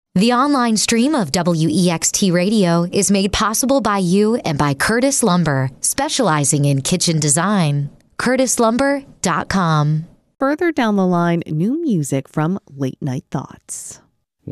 The online stream of WEXT Radio is made possible by you and by Curtis Lumber, specializing in kitchen design. CurtisLumber.com. Further down the line, new music from Late Night Thoughts.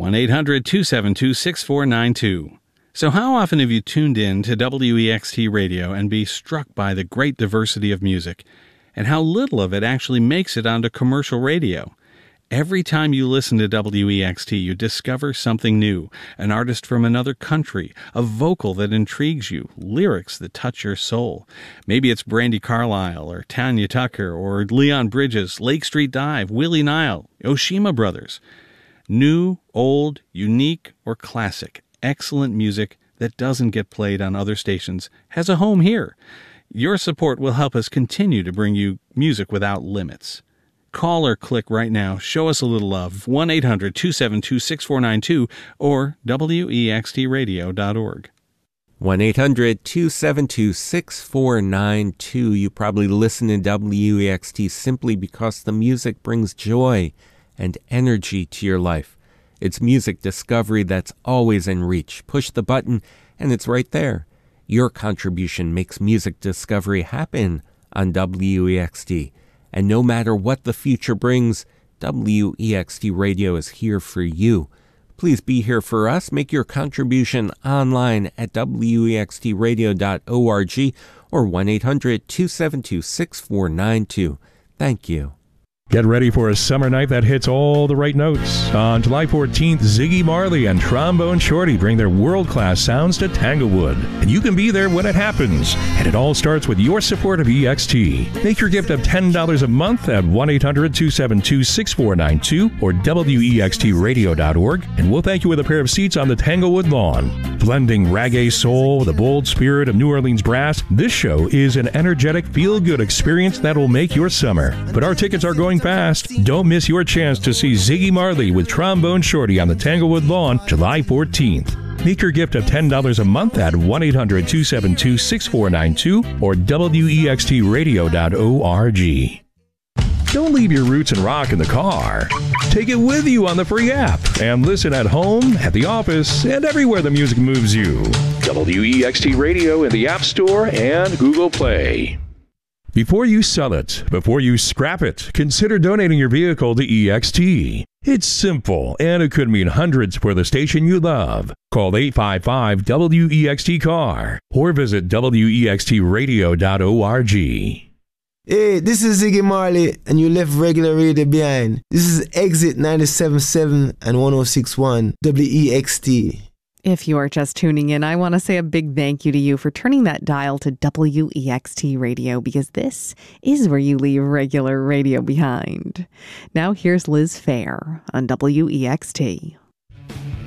1-800-272-6492. So how often have you tuned in to WEXT Radio and be struck by the great diversity of music and how little of it actually makes it onto commercial radio? Every time you listen to WEXT, you discover something new, an artist from another country, a vocal that intrigues you, lyrics that touch your soul. Maybe it's Brandi Carlile or Tanya Tucker or Leon Bridges, Lake Street Dive, Willie Nile, Oshima Brothers. New, old, unique, or classic, excellent music that doesn't get played on other stations has a home here. Your support will help us continue to bring you music without limits. Call or click right now. Show us a little love. 1-800-272-6492 or wextradio.org. 1-800-272-6492. You probably listen to WEXT simply because the music brings joy and energy to your life. It's music discovery that's always in reach. Push the button and it's right there. Your contribution makes music discovery happen on WEXT. And no matter what the future brings, WEXT Radio is here for you. Please be here for us. Make your contribution online at wextradio.org or 1-800-272-6492. Thank you. Get ready for a summer night that hits all the right notes. On July 14th, Ziggy Marley and Trombone Shorty bring their world-class sounds to Tanglewood. And you can be there when it happens. And it all starts with your support of EXT. Make your gift of $10 a month at 1-800-272-6492 or wextradio.org, and we'll thank you with a pair of seats on the Tanglewood lawn. Blending reggae soul with the bold spirit of New Orleans brass, this show is an energetic, feel-good experience that will make your summer. But our tickets are going fast. Don't miss your chance to see Ziggy Marley with Trombone Shorty on the Tanglewood lawn July 14th. Make your gift of $10 a month at 1-800-272-6492 or wextradio.org. Don't leave your roots and rock in the car. Take it with you on the free app and listen at home, at the office, and everywhere the music moves you. WEXT Radio in the App Store and Google Play. Before you sell it, before you scrap it, consider donating your vehicle to EXT. It's simple, and it could mean hundreds for the station you love. Call 855-WEXT-CAR or visit wextradio.org. Hey, this is Ziggy Marley, and you left regular radio behind. This is Exit 97.7 and 106.1 WEXT. If you are just tuning in, I want to say a big thank you to you for turning that dial to WEXT Radio, because this is where you leave regular radio behind. Now here's Liz Phair on WEXT.